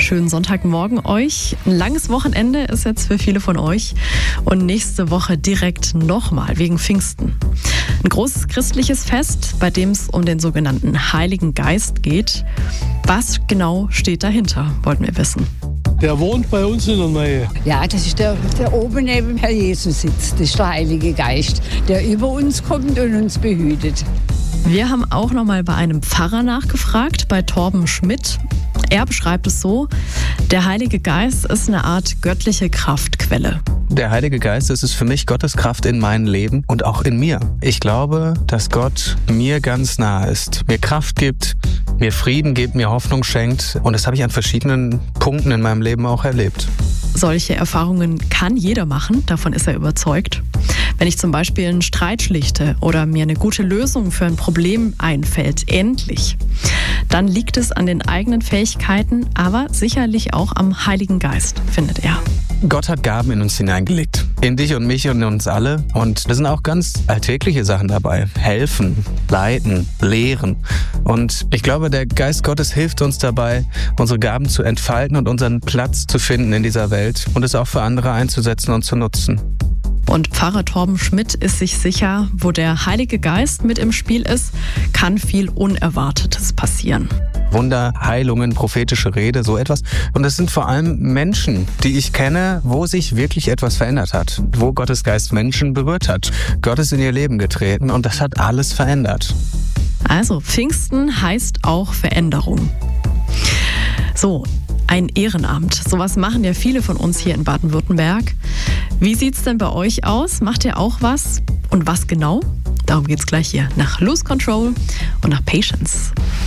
Schönen Sonntagmorgen euch. Ein langes Wochenende ist jetzt für viele von euch und nächste Woche direkt nochmal wegen Pfingsten. Ein großes christliches Fest, bei dem es um den sogenannten Heiligen Geist geht. Was genau steht dahinter, wollten wir wissen. Der wohnt bei uns in der Nähe. Ja, das ist der oben neben Herr Jesus sitzt. Das ist der Heilige Geist, der über uns kommt und uns behütet. Wir haben auch noch mal bei einem Pfarrer nachgefragt, bei Torben Schmidt. Er beschreibt es so: Der Heilige Geist ist eine Art göttliche Kraftquelle. Der Heilige Geist, das ist für mich Gottes Kraft in meinem Leben und auch in mir. Ich glaube, dass Gott mir ganz nah ist, mir Kraft gibt, mir Frieden gibt, mir Hoffnung schenkt. Und das habe ich an verschiedenen Punkten in meinem Leben auch erlebt. Solche Erfahrungen kann jeder machen, davon ist er überzeugt. Wenn ich zum Beispiel einen Streit schlichte oder mir eine gute Lösung für ein Problem einfällt, endlich, dann liegt es an den eigenen Fähigkeiten, aber sicherlich auch am Heiligen Geist, findet er. Gott hat Gaben in uns hineingelegt. In dich und mich und in uns alle. Und da sind auch ganz alltägliche Sachen dabei. Helfen, leiten, lehren. Und ich glaube, der Geist Gottes hilft uns dabei, unsere Gaben zu entfalten und unseren Platz zu finden in dieser Welt und es auch für andere einzusetzen und zu nutzen. Und Pfarrer Torben Schmidt ist sich sicher, wo der Heilige Geist mit im Spiel ist, kann viel Unerwartetes passieren. Wunder, Heilungen, prophetische Rede, so etwas. Und es sind vor allem Menschen, die ich kenne, wo sich wirklich etwas verändert hat. Wo Gottes Geist Menschen berührt hat. Gott ist in ihr Leben getreten und das hat alles verändert. Also Pfingsten heißt auch Veränderung. So, ein Ehrenamt. Sowas machen ja viele von uns hier in Baden-Württemberg. Wie sieht's denn bei euch aus? Macht ihr auch was? Und was genau? Darum geht's gleich hier nach Lose Control und nach Patience.